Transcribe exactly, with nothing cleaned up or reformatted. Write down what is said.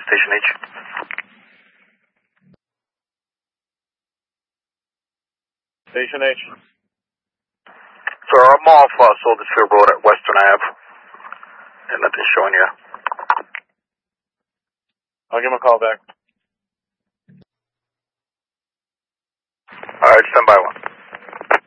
Station H. Station H. Sir, I'm off uh, Soldier Road at Western Ave. And nothing's showing you. I'll give him a call back. Alright, stand by one.